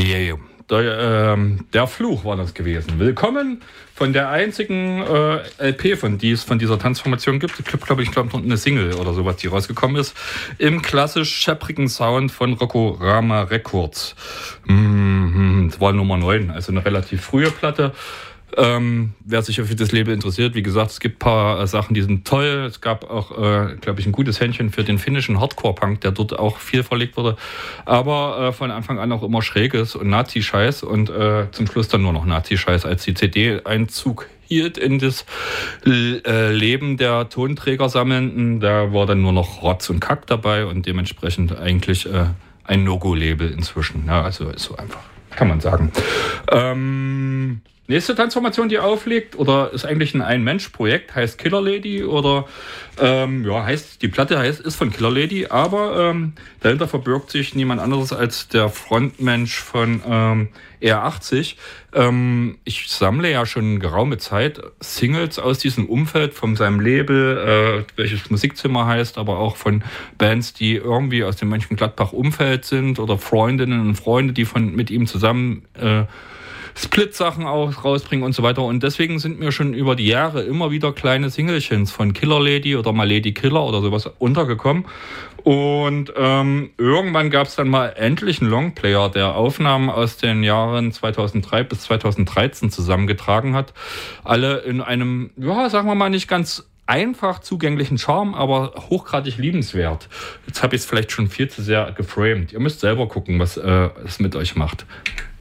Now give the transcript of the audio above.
Yeah. Der Fluch war das gewesen. Willkommen von der einzigen LP, von dieser Tanzformation gibt. Ich glaube, noch eine Single oder sowas, die rausgekommen ist. Im klassisch schepprigen Sound von Rockorama Records. Das war Nummer 9, also eine relativ frühe Platte. Wer sich für das Label interessiert, wie gesagt, es gibt ein paar Sachen, die sind toll. Es gab auch, glaube ich, ein gutes Händchen für den finnischen Hardcore-Punk, der dort auch viel verlegt wurde. Aber von Anfang an auch immer Schräges und Nazi-Scheiß und zum Schluss dann nur noch Nazi-Scheiß, als die CD Einzug hielt in das Leben der Tonträgersammelnden. Da war dann nur noch Rotz und Kack dabei und dementsprechend eigentlich ein No-Go-Label inzwischen. Ja, also ist so einfach, kann man sagen. Nächste Transformation, die auflegt, oder ist eigentlich ein Ein-Mensch-Projekt, heißt Killer Lady, oder die Platte ist von Killer Lady, aber dahinter verbirgt sich niemand anderes als der Frontmensch von R80. Ich sammle ja schon geraume Zeit Singles aus diesem Umfeld von seinem Label, welches Musikzimmer heißt, aber auch von Bands, die irgendwie aus dem Mönchengladbach-Umfeld sind oder Freundinnen und Freunde, die mit ihm zusammen Split-Sachen auch rausbringen und so weiter. Und deswegen sind mir schon über die Jahre immer wieder kleine Singelchens von Killer Lady oder mal Lady Killer oder sowas untergekommen. Und irgendwann gab es dann mal endlich einen Longplayer, der Aufnahmen aus den Jahren 2003 bis 2013 zusammengetragen hat. Alle in einem, sagen wir mal, nicht ganz einfach zugänglichen Charme, aber hochgradig liebenswert. Jetzt habe ich es vielleicht schon viel zu sehr geframed. Ihr müsst selber gucken, was es mit euch macht.